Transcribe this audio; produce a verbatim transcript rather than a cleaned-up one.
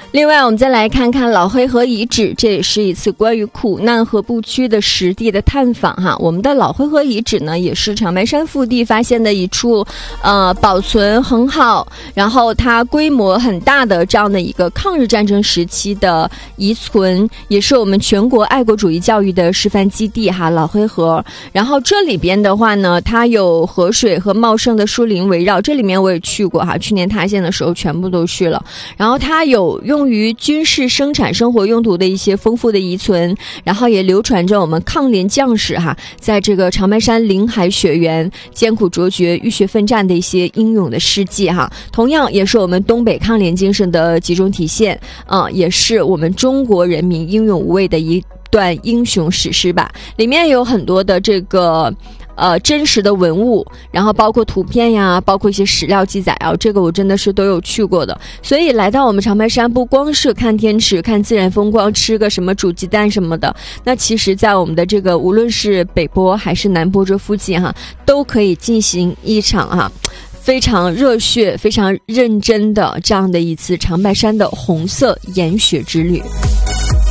另外我们再来看看老黑河遗址，这也是一次关于苦难和不屈的实地的探访哈。我们的老黑河遗址呢，也是长白山腹地发现的一处呃保存很好，然后它规模很大的这样的一个抗日战争时期的遗存，也是我们全国爱国主义教育的示范基地哈，老黑河。然后这里边的话呢，它有河水和茂盛的树林围绕，这里面我也去过哈，去年塌陷的时候全部都去了。然后它有用用于军事生产生活用途的一些丰富的遗存，然后也流传着我们抗联将士哈，在这个长白山林海雪原艰苦卓绝、浴血奋战的一些英勇的事迹哈，同样也是我们东北抗联精神的集中体现，嗯，也是我们中国人民英勇无畏的一段英雄史诗吧。里面有很多的这个呃，真实的文物，然后包括图片呀，包括一些史料记载啊，这个我真的是都有去过的。所以来到我们长白山，不光是看天池、看自然风光、吃个什么煮鸡蛋什么的，那其实在我们的这个无论是北坡还是南坡这附近哈，都可以进行一场哈非常热血、非常认真的这样的一次长白山的红色研雪之旅。